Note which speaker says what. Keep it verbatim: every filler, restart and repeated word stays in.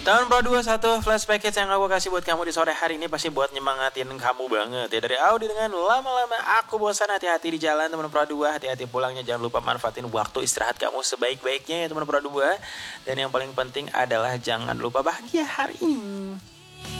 Speaker 1: Tahun Pro dua puluh satu Flash Package yang aku kasih buat kamu di sore hari ini pasti buat nyemangatin kamu banget ya. Dari Audi dengan lama-lama aku bosan, hati-hati di jalan teman Pro dua, hati-hati pulangnya, jangan lupa manfaatin waktu istirahat kamu sebaik-baiknya ya teman Pro dua. Dan yang paling penting adalah jangan lupa bahagia hari ini.